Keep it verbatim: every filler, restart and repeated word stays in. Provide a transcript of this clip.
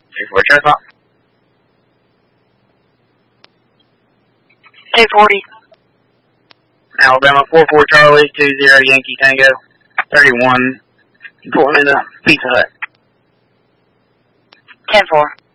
two four, check out. two forty. Alabama, four four Charlie, two zero Yankee Tango, thirty-one, pulling into Pizza Hut. ten four.